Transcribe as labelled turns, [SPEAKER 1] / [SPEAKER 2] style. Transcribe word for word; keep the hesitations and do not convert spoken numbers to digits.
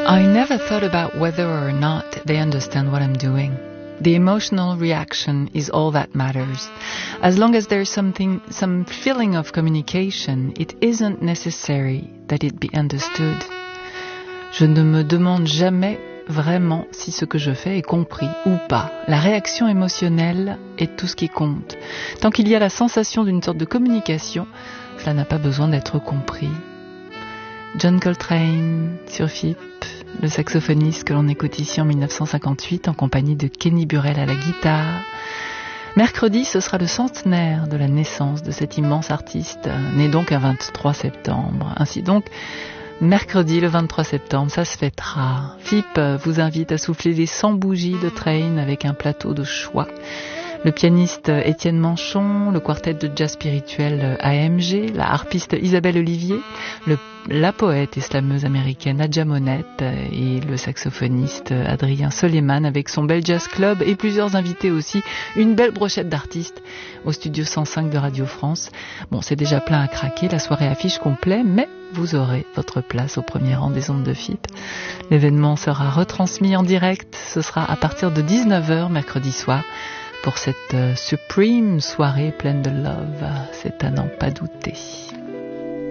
[SPEAKER 1] I never thought about whether or not they understand what I'm doing. The emotional reaction is all that matters. As long as there's something, some feeling of communication, it isn't necessary that it be understood. Je ne me demande jamais vraiment si ce que je fais est compris ou pas. La réaction émotionnelle est tout ce qui compte. Tant qu'il y a la sensation d'une sorte de communication, cela n'a pas besoin d'être compris. John Coltrane sur F I P, le saxophoniste que l'on écoute ici en dix-neuf cent cinquante-huit en compagnie de Kenny Burrell à la guitare. Mercredi, ce sera le centenaire de la naissance de cet immense artiste, né donc un vingt-trois septembre. Ainsi donc, mercredi le vingt-trois septembre, ça se fêtera. F I P vous invite à souffler les cent bougies de Train avec un plateau de choix. Le pianiste Étienne Manchon, le quartet de jazz spirituel A M G, la harpiste Isabelle Olivier, le, la poète et slameuse américaine Nadja Monette et le saxophoniste Adrien Soleiman avec son bel jazz club et plusieurs invités aussi. Une belle brochette d'artistes au studio cent cinq de Radio France. Bon, c'est déjà plein à craquer, la soirée affiche complet, mais vous aurez votre place au premier rang des ondes de F I P. L'événement sera retransmis en direct, ce sera à partir de dix-neuf heures mercredi soir. Pour cette euh, supreme soirée pleine de love, c'est à n'en pas douter.